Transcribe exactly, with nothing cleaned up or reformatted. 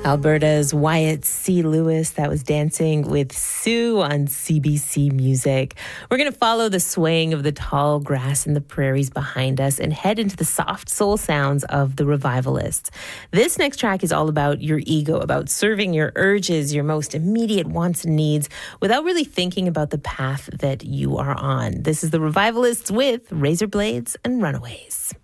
Alberta's Wyatt C. Lewis, that was Dancing with Sue on C B C Music. We're going to follow the swaying of the tall grass in the prairies behind us and head into the soft soul sounds of the Revivalists. This next track is all about your ego, about serving your urges, your most immediate wants and needs, without really thinking about the path that you are on. This is the Revivalists with Razor Blades and Runaways.